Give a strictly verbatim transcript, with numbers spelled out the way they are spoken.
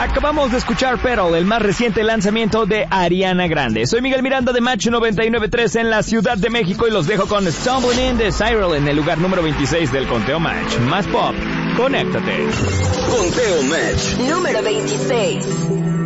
Acabamos de escuchar Pearl, el más reciente lanzamiento de Ariana Grande. Soy Miguel Miranda de Match noventa y nueve punto tres en la Ciudad de México y los dejo con Stumbling In de Cyril en el lugar número veintiséis del conteo Match. Más pop, conéctate. Conteo Match número veintiséis.